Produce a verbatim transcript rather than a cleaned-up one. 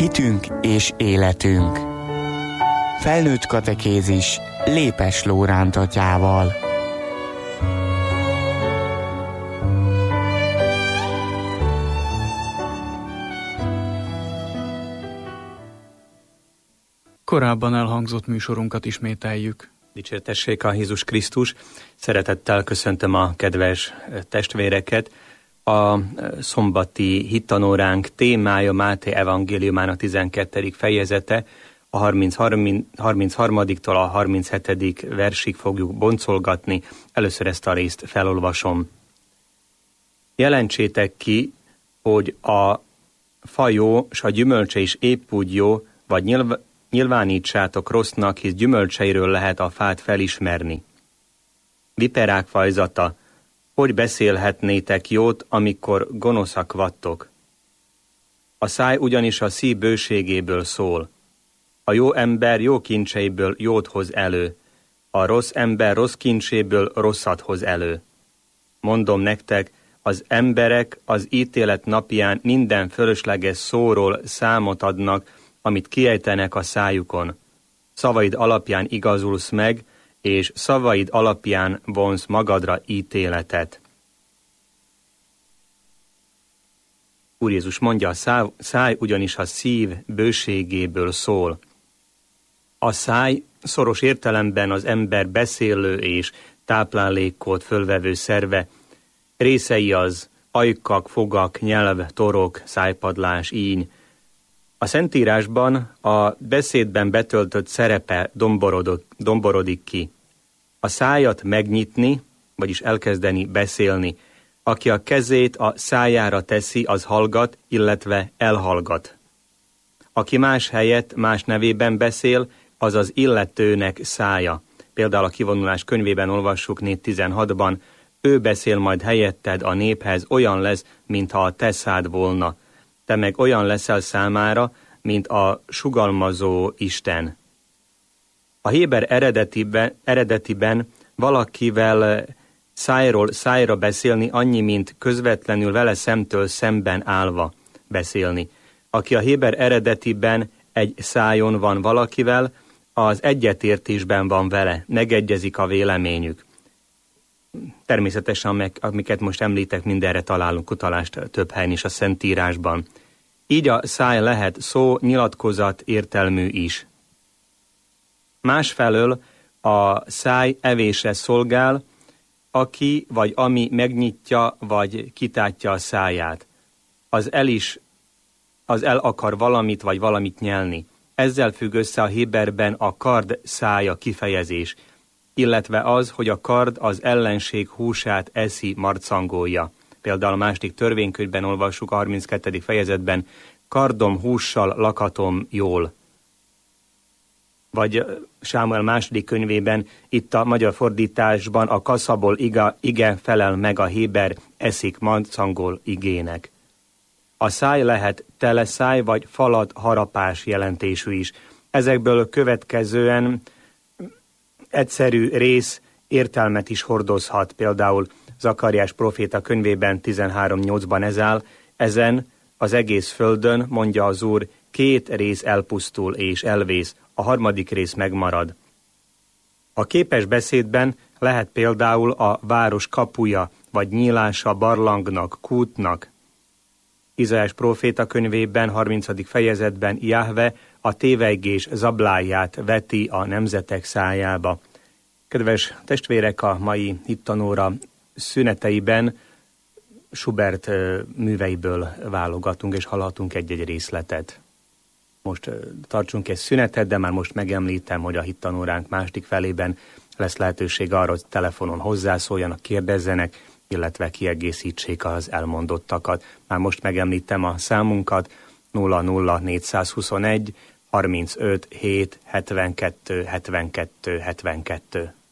Hitünk és életünk. Felnőtt katekézis Lépes Lóránt atyával. Korábban elhangzott műsorunkat ismételjük. Dicsértessék a Jézus Krisztus! Szeretettel köszöntöm a kedves testvéreket. A szombati hittanóránk témája Máté evangéliumának tizenkettedik fejezete, a harmincharmadiktól a harminchetedik versig fogjuk boncolgatni. Először ezt a részt felolvasom. Jelentsétek ki, hogy a fa jó, s a gyümölcse is épp úgy jó, vagy nyilv- nyilvánítsátok rossznak, hisz gyümölcseiről lehet a fát felismerni. Viperák fajzata, hogy beszélhetnétek jót, amikor gonoszak vattok? A száj ugyanis a szív bőségéből szól. A jó ember jó kincseiből jót hoz elő, a rossz ember rossz kincséből rosszat hoz elő. Mondom nektek, az emberek az ítélet napján minden fölösleges szóról számot adnak, amit kiejtenek a szájukon. Szavaid alapján igazulsz meg, és szavaid alapján vonsz magadra ítéletet. Úr Jézus mondja, a száj, száj ugyanis a szív bőségéből szól. A száj szoros értelemben az ember beszélő és táplálékot fölvevő szerve, részei az ajkak, fogak, nyelv, torok, szájpadlás, íny. A Szentírásban a beszédben betöltött szerepe domborodik ki. A szájat megnyitni, vagyis elkezdeni beszélni. Aki a kezét a szájára teszi, az hallgat, illetve elhallgat. Aki más helyett, más nevében beszél, az az illetőnek szája. Például a Kivonulás könyvében olvassuk négy tizenhatban, ő beszél majd helyetted a néphez, olyan lesz, mintha a te szád volna. Te meg olyan leszel számára, mint a sugalmazó Isten. A héber eredetiben, eredetiben valakivel szájról szájra beszélni annyi, mint közvetlenül vele szemtől szemben állva beszélni. Aki a héber eredetiben egy szájon van valakivel, az egyetértésben van vele, megegyezik a véleményük. Természetesen, amiket most említek, mindenre találunk utalást több helyen is a Szentírásban. Így a száj lehet szó, nyilatkozat értelmű is. Másfelől a száj evésre szolgál, aki vagy ami megnyitja, vagy kitátja a száját. Az el is, az el akar valamit, vagy valamit nyelni. Ezzel függ össze a héberben a kard szája kifejezés, illetve az, hogy a kard az ellenség húsát eszi, marcangolja. Például a második törvénykönyvben olvassuk a harminckettedik fejezetben, kardom hússal lakatom jól. Vagy Sámuel második könyvében, itt a magyar fordításban a kaszabol iga, ige felel meg a héber eszik marcangol igének. A száj lehet teleszáj vagy falat harapás jelentésű is. Ezekből következően egyszerű rész értelmet is hordozhat. Például Zakariás próféta könyvében tizenhárom nyolcban ez áll, ezen az egész földön, mondja az Úr, két rész elpusztul és elvész, a harmadik rész megmarad. A képes beszédben lehet például a város kapuja, vagy nyílása barlangnak, kútnak. Izaiás próféta könyvében, harmincadik fejezetben Jahve a tévejgés zabláját veti a nemzetek szájába. Kedves testvérek, a mai hittanóra szüneteiben Schubert műveiből válogatunk, és hallhatunk egy-egy részletet. Most tartsunk egy szünetet, de már most megemlítem, hogy a hittanóránk második felében lesz lehetőség arra, hogy telefonon hozzászóljanak, kérdezzenek, illetve kiegészítsék az elmondottakat. Már most megemlítem a számunkat, nulla nulla négyszázhuszonegy harmincöt hét hetvenkettő hetvenkettő hetvenkettő.